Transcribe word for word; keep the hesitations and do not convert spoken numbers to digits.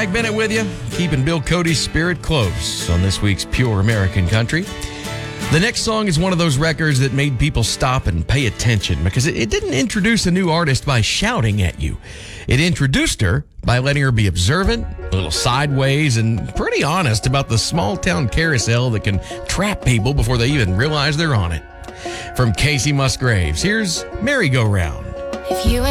Zach Bennett with you, keeping Bill Cody's spirit close on this week's Pure American Country. The next song is one of those records that made people stop and pay attention because it, it didn't introduce a new artist by shouting at you. It introduced her by letting her be observant, a little sideways, and pretty honest about the small town carousel that can trap people before they even realize they're on it. From Casey Musgraves, here's Merry Go Round. If you